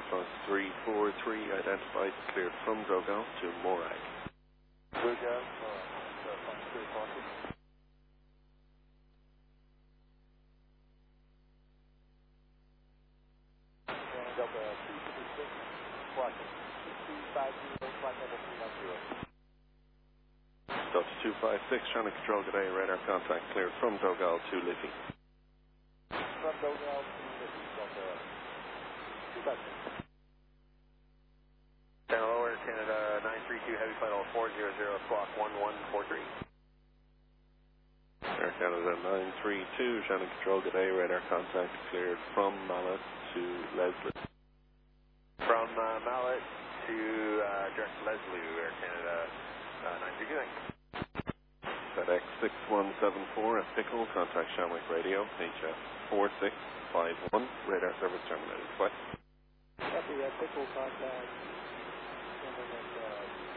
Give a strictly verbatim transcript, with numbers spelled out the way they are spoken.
Airbus three four three identified, cleared from Drogheda to Morag. Drogheda, Morag, clear parking. And Delta two six, watching two two five zero, flight level three one zero. Delta two five six, Shannon Control, good day, radar contact cleared from Dogal to Liffey. From Dogal to Liffey, Delta two five six. Channel lower, Canada nine three two, heavy flight level four zero zero, squawk one one four three. Air Canada nine three two, Shannon Control, good day, radar contact cleared from Mallet to Leslie. From uh, Mallet to uh, direct Leslie, Air Canada uh, nine three two, thanks. FedEx six one seven four at Pickle, contact Shamrock Radio, H F four six five one, radar service terminated. What? Copy, uh, Pickle contact, Shamrock, uh,